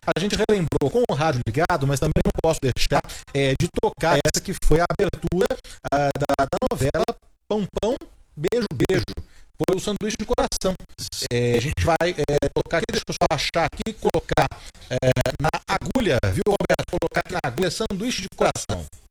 A gente relembrou com o rádio ligado, mas também não posso deixar de tocar essa que foi a abertura da novela Pão Pão, Beijo Beijo. Foi o Sanduíche de Coração. A gente vai tocar aqui, deixa eu só achar aqui e colocar na agulha, viu, Roberto? Colocar aqui na agulha Sanduíche de Coração.